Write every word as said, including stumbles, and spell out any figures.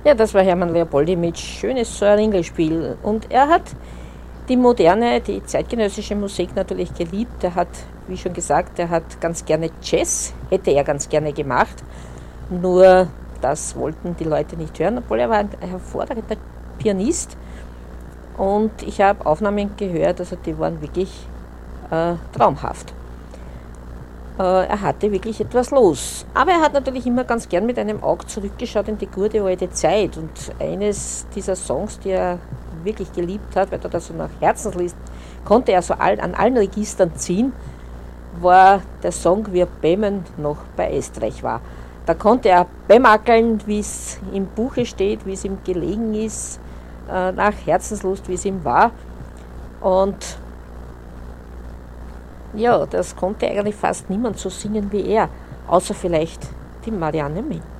Ja, das war Hermann Leopoldi mit Schönes Ringelspiel. Und er hat die moderne, die zeitgenössische Musik natürlich geliebt. Er hat, wie schon gesagt, er hat ganz gerne Jazz, hätte er ganz gerne gemacht. Nur das wollten die Leute nicht hören, obwohl er war ein hervorragender Pianist. Und ich habe Aufnahmen gehört, also die waren wirklich äh, traumhaft. Äh, er hatte wirklich etwas los. Aber er hat natürlich immer ganz gern mit einem Auge zurückgeschaut in die gute alte Zeit. Und eines dieser Songs, die er wirklich geliebt hat, weil er das so nach Herzenslust konnte er so all, an allen Registern ziehen, war der Song Wir Bämen noch bei Estreich war. Da konnte er bemackeln, wie es im Buche steht, wie es ihm gelegen ist, äh, nach Herzenslust, wie es ihm war. Und ja, das konnte eigentlich fast niemand so singen wie er, außer vielleicht die Marianne Mint.